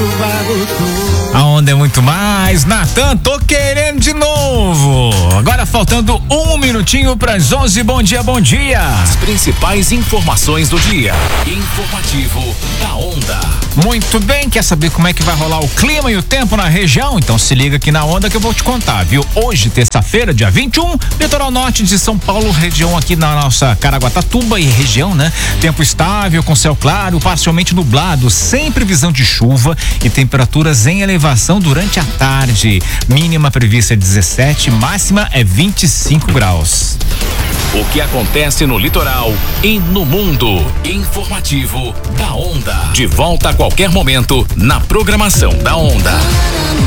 A onda é muito mais. Natan, tô querendo de novo. Agora faltando 1 minutinho pras 11. Bom dia, bom dia. As principais informações do dia. Informativo da Onda. Muito bem, quer saber como é que vai rolar o clima e o tempo na região? Então se liga aqui na Onda que eu vou te contar, viu? Hoje, terça-feira, dia 21, litoral norte de São Paulo, região aqui na nossa Caraguatatuba e região, né? Tempo estável, com céu claro, parcialmente nublado, sem previsão de chuva e temperaturas em elevação durante a tarde. Mínima prevista é 17, máxima é 25 graus. O que acontece no litoral e no mundo. Informativo da Onda. De volta a qualquer momento na programação da Onda.